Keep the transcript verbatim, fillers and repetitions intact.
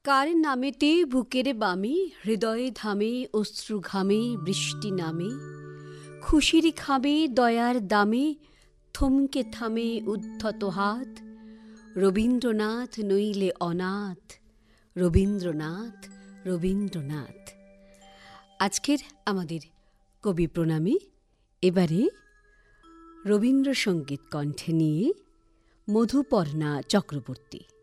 কার নামেতে বুকের বামে হৃদয়ে ধামে অশ্রু ঘামে বৃষ্টি নামে খুশির খামে দয়ার দামে থমকে থামে উদ্ধত হাত রবীন্দ্রনাথ নইলে অনাথ রবীন্দ্রনাথ রবীন্দ্রনাথ। আজকের আমাদের কবি প্রণামী এবারে রবীন্দ্রসঙ্গীত কণ্ঠে নিয়ে মধুপর্ণা চক্রবর্তী।